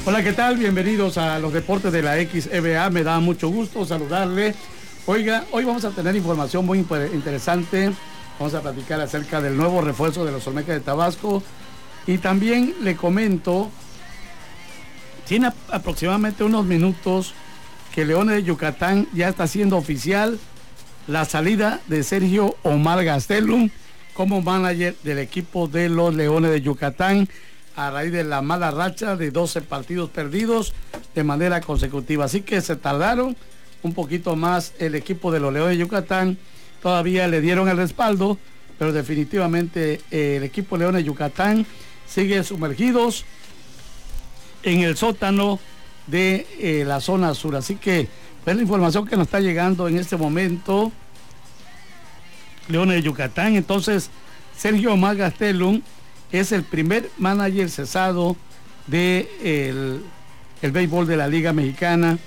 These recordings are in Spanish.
Hola, ¿qué tal? Bienvenidos a los deportes de la XEBA. Me da mucho gusto saludarle. Oiga, hoy vamos a tener información muy interesante. Vamos a platicar acerca del nuevo refuerzo de los Olmecas de Tabasco. Y también le comento, tiene aproximadamente unos minutos que Leones de Yucatán ya está haciendo oficial la salida de Sergio Omar Gastelum como manager del equipo de los Leones de Yucatán, a raíz de la mala racha de 12 partidos perdidos de manera consecutiva. Así que se tardaron un poquito más el equipo de los Leones de Yucatán. Todavía le dieron el respaldo, pero definitivamente el equipo Leones de Yucatán sigue sumergidos en el sótano de la zona sur. Así que es la información que nos está llegando en este momento. Leones de Yucatán. Entonces, Sergio Omar Gastelum es el primer manager cesado de el béisbol de la Liga Mexicana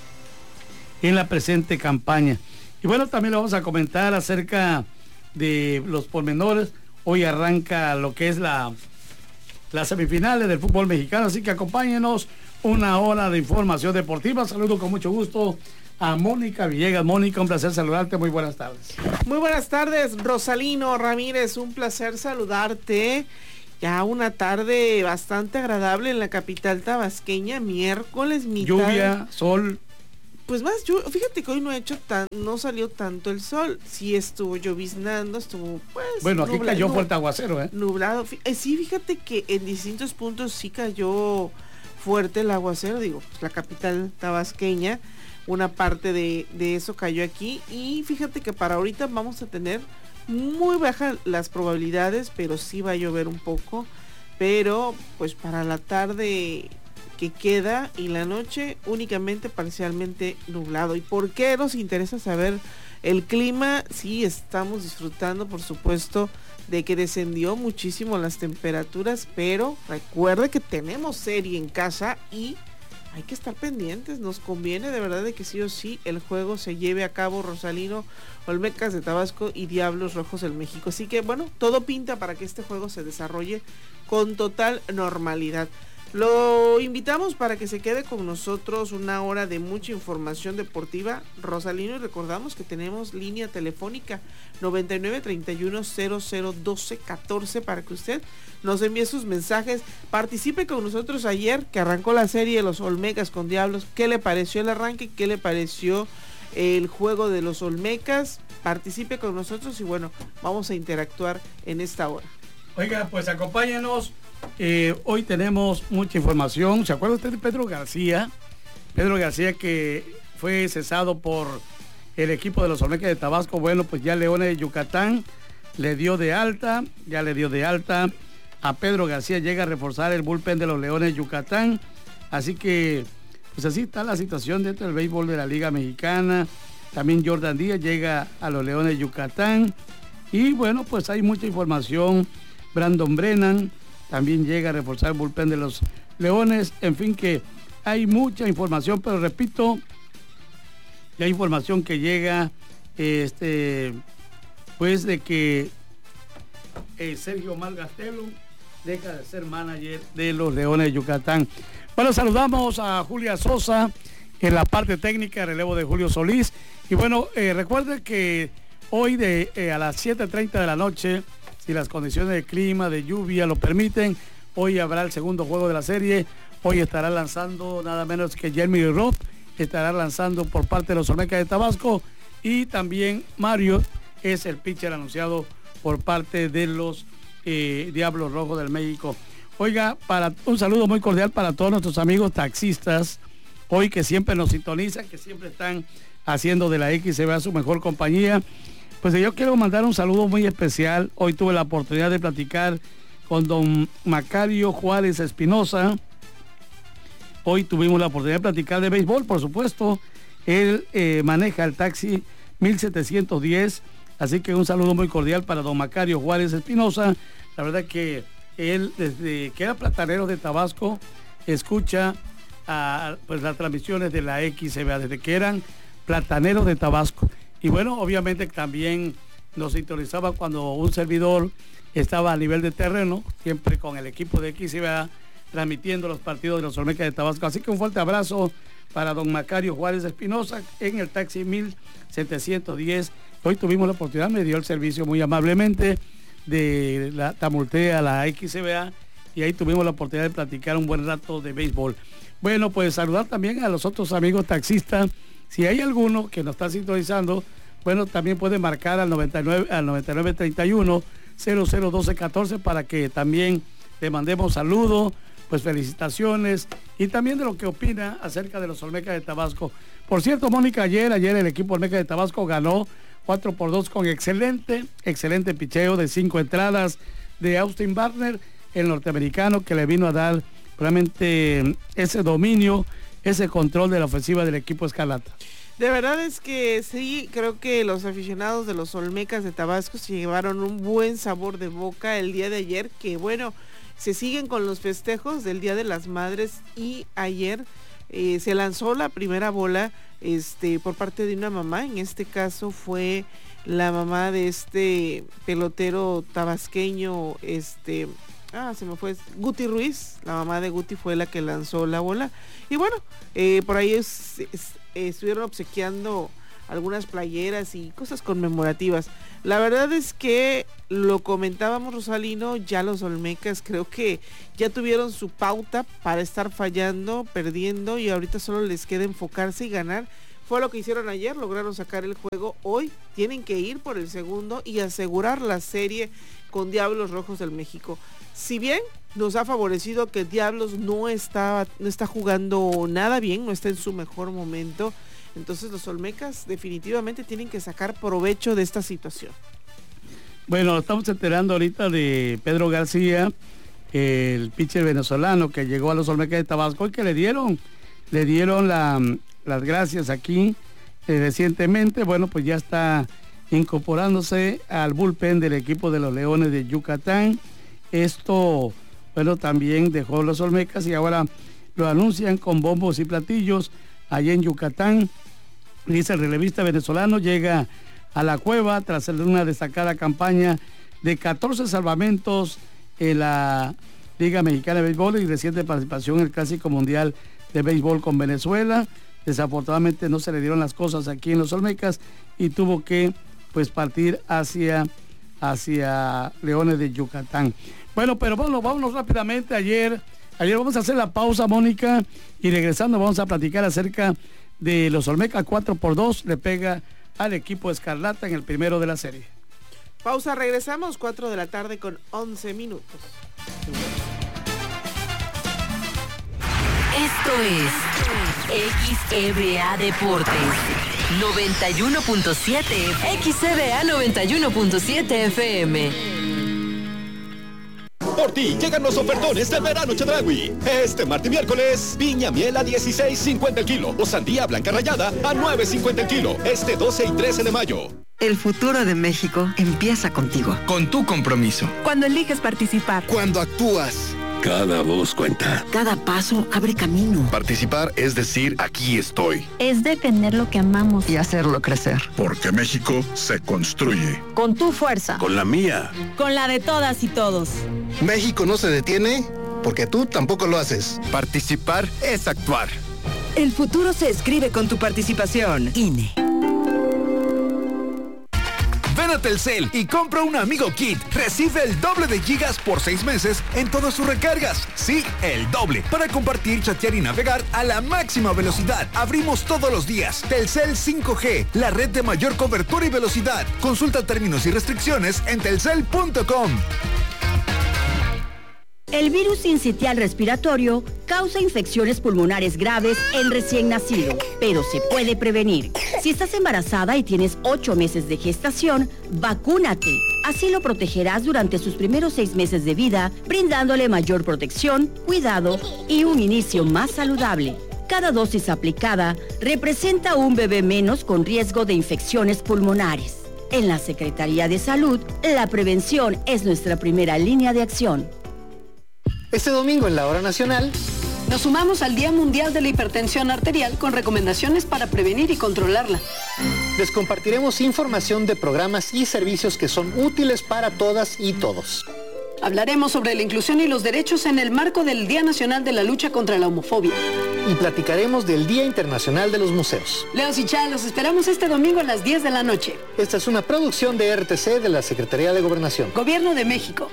en la presente campaña. Y bueno, también le vamos a comentar acerca de los pormenores. Hoy arranca lo que es las semifinales del fútbol mexicano, así que acompáñenos una hora de información deportiva. Saludo con mucho gusto a Mónica Villegas. Mónica, un placer saludarte, muy buenas tardes. Muy buenas tardes, Rosalino Ramírez, un placer saludarte. Ya una tarde bastante agradable en la capital tabasqueña, miércoles, mitad. Lluvia, sol. Pues más, fíjate que hoy no salió tanto el sol, sí estuvo lloviznando, estuvo pues... Bueno, aquí cayó fuerte aguacero, Nublado, sí, fíjate que en distintos puntos sí cayó fuerte el aguacero, digo, pues, la capital tabasqueña, una parte de eso cayó aquí, y fíjate que para ahorita vamos a tener muy bajas las probabilidades, pero sí va a llover un poco, pero pues para la tarde que queda y la noche únicamente parcialmente nublado. ¿Y por qué nos interesa saber el clima? Sí, estamos disfrutando, por supuesto, de que descendió muchísimo las temperaturas, pero recuerde que tenemos serie en casa y hay que estar pendientes. Nos conviene de verdad de que sí o sí el juego se lleve a cabo, Rosalino, Olmecas de Tabasco y Diablos Rojos del México. Así que bueno, todo pinta para que este juego se desarrolle con total normalidad. Lo invitamos para que se quede con nosotros una hora de mucha información deportiva, Rosalino, y recordamos que tenemos línea telefónica 99 31 00 12 14 para que usted nos envíe sus mensajes. Participe con nosotros ayer que arrancó la serie de los Olmecas con Diablos. ¿Qué le pareció el arranque? ¿Qué le pareció el juego de los Olmecas? Participe con nosotros y bueno, vamos a interactuar en esta hora. Oiga, pues acompáñanos. Hoy tenemos mucha información. ¿Se acuerda usted de Pedro García? Pedro García, que fue cesado por el equipo de los Olmecas de Tabasco. Bueno, pues ya Leones de Yucatán le dio de alta a Pedro García. Llega a reforzar el bullpen de los Leones de Yucatán. Así que pues así está la situación dentro del béisbol de la Liga Mexicana. También Jordan Díaz llega a los Leones de Yucatán. Y bueno, pues hay mucha información. Brandon Brennan también llega a reforzar el bullpen de los Leones. En fin, que hay mucha información, pero repito, la información que llega, pues de que Sergio Omar Gastelum deja de ser manager de los Leones de Yucatán. Bueno, saludamos a Julia Sosa en la parte técnica, relevo de Julio Solís. Y bueno, recuerde que hoy a las 7:30 de la noche, si las condiciones de clima, de lluvia lo permiten, hoy habrá el segundo juego de la serie. Hoy estará lanzando nada menos que Jeremy Roth, estará lanzando por parte de los Olmecas de Tabasco, y también Mario es el pitcher anunciado por parte de los Diablos Rojos del México. Oiga, un saludo muy cordial para todos nuestros amigos taxistas, hoy que siempre nos sintonizan, que siempre están haciendo de la XEBA su mejor compañía. Pues yo quiero mandar un saludo muy especial. Hoy tuve la oportunidad de platicar con don Macario Juárez Espinosa. Hoy tuvimos la oportunidad de platicar de béisbol, por supuesto. Él maneja el taxi 1710, así que un saludo muy cordial para don Macario Juárez Espinosa. La verdad que él, desde que era platanero de Tabasco, escucha pues las transmisiones de la XEBA, desde que eran plataneros de Tabasco. Y bueno, obviamente también nos sintonizaba cuando un servidor estaba a nivel de terreno, siempre con el equipo de XEBA, transmitiendo los partidos de los Olmecas de Tabasco. Así que un fuerte abrazo para don Macario Juárez Espinosa en el taxi 1710. Hoy tuvimos la oportunidad, me dio el servicio muy amablemente de la Tamultea, la XCBA, y ahí tuvimos la oportunidad de platicar un buen rato de béisbol. Bueno, pues saludar también a los otros amigos taxistas. Si hay alguno que nos está sintonizando, bueno, también puede marcar al 9931 001214 para que también le mandemos saludos, pues felicitaciones y también de lo que opina acerca de los Olmecas de Tabasco. Por cierto, Mónica, ayer el equipo Olmeca de Tabasco ganó 4-2 con excelente picheo de 5 entradas de Austin Barner, el norteamericano, que le vino a dar realmente ese dominio, ese control de la ofensiva del equipo Escarlata. De verdad es que sí, creo que los aficionados de los Olmecas de Tabasco se llevaron un buen sabor de boca el día de ayer, que bueno, se siguen con los festejos del Día de las Madres y ayer se lanzó la primera bola por parte de una mamá. En este caso fue la mamá de este pelotero tabasqueño, se me fue, Guti Ruiz. La mamá de Guti fue la que lanzó la bola. Y bueno, por ahí estuvieron obsequiando algunas playeras y cosas conmemorativas. La verdad es que lo comentábamos, Rosalino, ya los Olmecas creo que ya tuvieron su pauta para estar fallando, perdiendo, y ahorita solo les queda enfocarse y ganar. Fue lo que hicieron ayer, lograron sacar el juego. Hoy tienen que ir por el segundo y asegurar la serie con Diablos Rojos del México. Si bien nos ha favorecido que Diablos no está jugando nada bien, no está en su mejor momento, entonces los Olmecas definitivamente tienen que sacar provecho de esta situación. Bueno, estamos enterando ahorita de Pedro García, el pitcher venezolano que llegó a los Olmecas de Tabasco y que le dieron las gracias aquí recientemente. Bueno, pues ya está incorporándose al bullpen del equipo de los Leones de Yucatán. Esto, bueno, también dejó los Olmecas y ahora lo anuncian con bombos y platillos allá en Yucatán. Dice el relevista venezolano, llega a la cueva tras una destacada campaña de 14 salvamentos en la Liga Mexicana de Béisbol y reciente participación en el Clásico Mundial de Béisbol con Venezuela. Desafortunadamente no se le dieron las cosas aquí en los Olmecas y tuvo que pues partir hacia Leones de Yucatán. Bueno, pero vámonos rápidamente. Ayer vamos a hacer la pausa, Mónica, y regresando vamos a platicar acerca de los Olmecas. 4-2 le pega al equipo Escarlata en el primero de la serie. Pausa, regresamos, 4 de la tarde con 11 minutos. Esto es XCBA Deportes 91.7 XCBA 91.7 FM. Por ti llegan los ofertones del verano Chedraui. Este martes y miércoles, piña miel a $16.50 el kilo o sandía blanca rallada a $9.50 el kilo. 12 y 13 de mayo. El futuro de México empieza contigo. Con tu compromiso. Cuando eliges participar. Cuando actúas. Cada voz cuenta. Cada paso abre camino. Participar es decir, aquí estoy. Es defender lo que amamos. Y hacerlo crecer. Porque México se construye. Con tu fuerza. Con la mía. Con la de todas y todos. México no se detiene porque tú tampoco lo haces. Participar es actuar. El futuro se escribe con tu participación. INE. Ven a Telcel y compra un Amigo Kit. Recibe el doble de gigas por 6 meses en todas sus recargas. Sí, el doble. Para compartir, chatear y navegar a la máxima velocidad. Abrimos todos los días. Telcel 5G, la red de mayor cobertura y velocidad. Consulta términos y restricciones en telcel.com. El virus sincitial respiratorio causa infecciones pulmonares graves en recién nacido, pero se puede prevenir. Si estás embarazada y tienes 8 meses de gestación, vacúnate. Así lo protegerás durante sus primeros 6 meses de vida, brindándole mayor protección, cuidado y un inicio más saludable. Cada dosis aplicada representa un bebé menos con riesgo de infecciones pulmonares. En la Secretaría de Salud, la prevención es nuestra primera línea de acción. Este domingo en la Hora Nacional nos sumamos al Día Mundial de la Hipertensión Arterial con recomendaciones para prevenir y controlarla. Les compartiremos información de programas y servicios que son útiles para todas y todos. Hablaremos sobre la inclusión y los derechos en el marco del Día Nacional de la Lucha contra la Homofobia. Y platicaremos del Día Internacional de los Museos. Leos y Chá, los esperamos este domingo a las 10 de la noche. Esta es una producción de RTC de la Secretaría de Gobernación. Gobierno de México.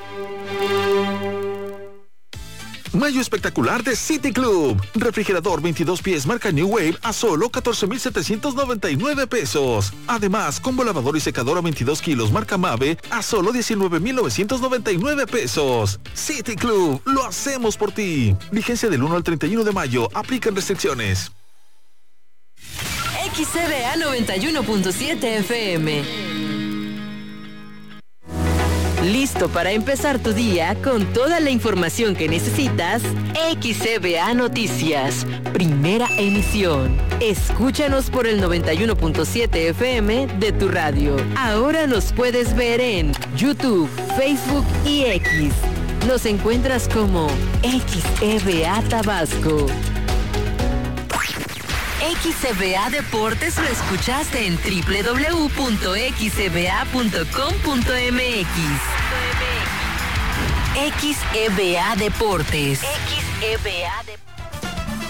Mayo espectacular de City Club. Refrigerador 22 pies marca New Wave a solo 14,799 pesos. Además, combo lavador y secadora 22 kilos marca Mave a solo 19,999 pesos. City Club, lo hacemos por ti. Vigencia del 1 al 31 de mayo. Aplican restricciones. XCBA 91.7 FM. Listo para empezar tu día con toda la información que necesitas. XCBA Noticias, primera emisión. Escúchanos por el 91.7 FM de tu radio. Ahora nos puedes ver en YouTube, Facebook y X. Nos encuentras como XCBA Tabasco. XCBA Deportes lo escuchaste en www.xcba.com.mx. XEBA Deportes. XEBA Deportes.